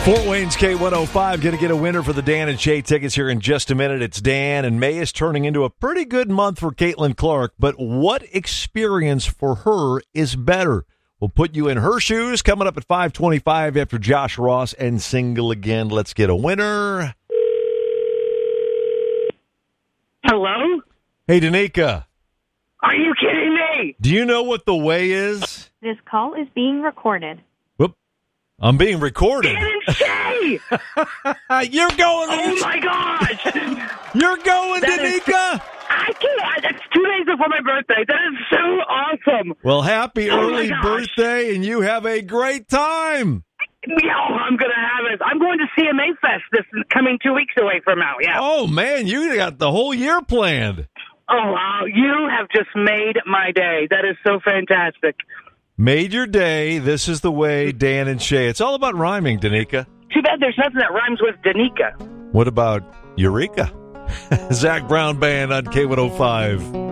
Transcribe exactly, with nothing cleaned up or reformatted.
Fort Wayne's K one oh five going to get a winner for the Dan and Shay tickets here in just a minute. It's Dan, and May is turning into a pretty good month for Caitlin Clark, but what experience for her is better? We'll put you in her shoes coming up at five twenty-five after Josh Ross and Single Again. Let's get a winner. Hello? Hey, Danica. Are you kidding me? Do you know what the way is? This call is being recorded. Whoop. I'm being recorded. Dan and Shay! You're going. Oh, my gosh! You're going, That is- Danica. I can't. That's two days before my birthday. That is so awesome. Well, happy Oh, my early gosh. birthday, and you have a great time. Yo, I'm going to have it. I'm going to C M A Fest this is coming two weeks away from now, yeah. Oh, man, you got the whole year planned. Oh, wow. You have just made my day. That is so fantastic. Made your day. This is the way, Dan and Shay. It's all about rhyming, Danica. Too bad there's nothing that rhymes with Danica. What about Eureka? Zach Brown Band on K one oh five.